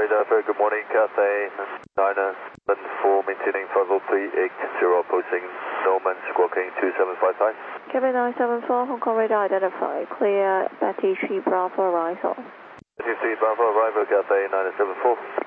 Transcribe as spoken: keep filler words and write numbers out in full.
radar, very good morning, Cathay nine seven four, maintaining five oh three eight zero, approaching Norman, squawking two seven five five. Cathay nine seven four, Hong Kong radar identified, clear, Betty three Bravo arrival. Betty three Bravo arrival, Cathay nine seven four.